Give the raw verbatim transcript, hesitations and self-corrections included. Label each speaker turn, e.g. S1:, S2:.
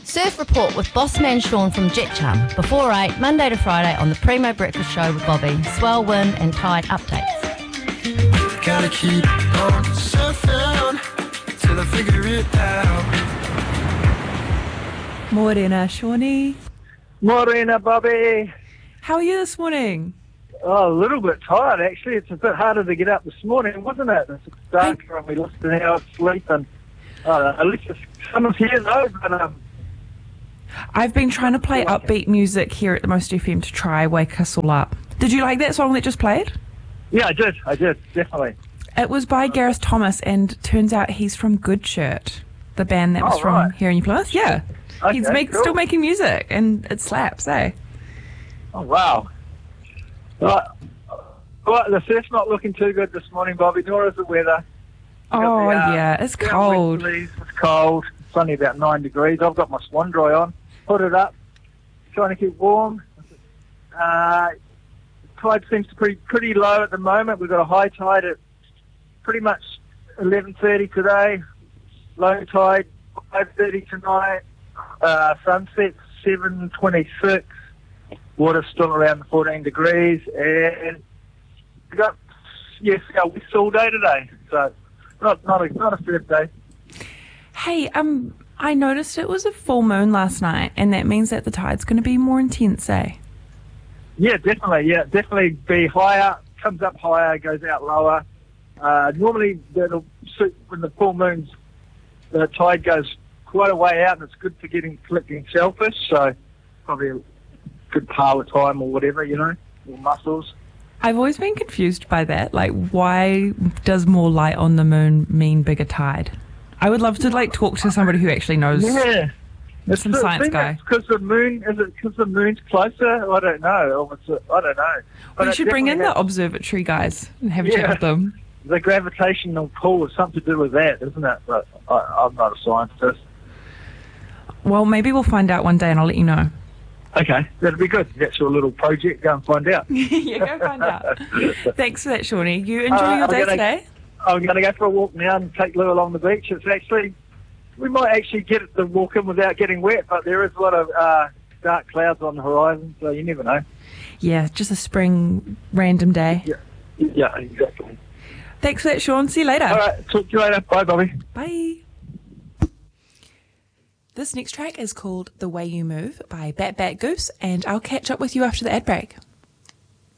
S1: Surf Report with Bossman Sean from Jet Charm. Before eight, Monday to Friday on the Primo Breakfast Show with Bobby. Swell, wind and tide updates.
S2: Gotta keep on surfing till I figure it out.
S3: Morena, Shawnee.
S4: Morena, Bobby.
S3: How are you this morning?
S4: Oh, a little bit tired, actually. It's a bit harder to get up this morning, wasn't it? It's darker and we lost an hour's sleep. And uh, at least summer's here, though. But, um,
S3: I've been trying to play upbeat music here at the Most F M to try wake us all up. Did you like that song that just played?
S4: Yeah, I did. I did, definitely.
S3: It was by Gareth Thomas, and turns out he's from Good Shirt, the band that was
S4: Oh,
S3: from
S4: right.
S3: here in Plymouth. Yeah.
S4: Okay,
S3: He's make,
S4: cool.
S3: still making music, and it slaps, eh?
S4: Oh, wow. Right. Well, the surf's not looking too good this morning, Bobby, nor is the weather.
S3: Oh,
S4: Got the, uh,
S3: yeah, it's
S4: down
S3: cold.
S4: westerlies, It's cold. It's only about nine degrees. I've got my swan dry on. Put it up. Trying to keep warm. Uh, tide seems to be pretty, pretty low at the moment. We've got a high tide at pretty much eleven thirty today. Low tide five thirty tonight. Uh, sunset seven twenty-six. Water's still around the fourteen degrees, and we got yes, yeah, we all day today. So not not a not a surf day.
S3: Hey, um, I noticed it was a full moon last night, and that means that the tide's going to be more intense, eh?
S4: Yeah, definitely. Yeah, definitely be higher. Comes up higher, goes out lower. Uh, normally, that'll suit when the full moon's the tide goes quite a way out, and it's good for getting collecting shellfish. So probably a good parlour time or whatever, you know, or mussels.
S3: I've always been confused by that. Like, why does more light on the moon mean bigger tide? I would love to like talk to somebody who actually knows.
S4: Yeah, it's
S3: some
S4: the
S3: science
S4: thing
S3: guy.
S4: Because the moon is it because the moon's closer? I don't know. Or it's a, I don't know. But
S3: We
S4: it
S3: should bring in
S4: definitely
S3: the observatory guys and have a
S4: Yeah.
S3: chat with them.
S4: has- the gravitational pull has something to do with that, isn't it? But I, I'm not a scientist.
S3: Well, maybe we'll find out one day and I'll let you know.
S4: Okay, that'd be good. That's your little project. Go and find out.
S3: Yeah, go find out. Thanks for that, Shawnee. You enjoy
S4: Uh,
S3: your
S4: I'm
S3: day
S4: gonna-
S3: today?
S4: I'm going to go for a walk now and take Lou along the beach. It's actually, we might actually get the walk in without getting wet, but there is a lot of uh, dark clouds on the horizon, so you never know.
S3: Yeah, just a spring random day.
S4: Yeah, yeah, exactly.
S3: Thanks for that, Sean. See you later.
S4: All right, talk to you later. Bye, Bobby.
S3: Bye. This next track is called The Way You Move by Bat Bat Goose, and I'll catch up with you after the ad break.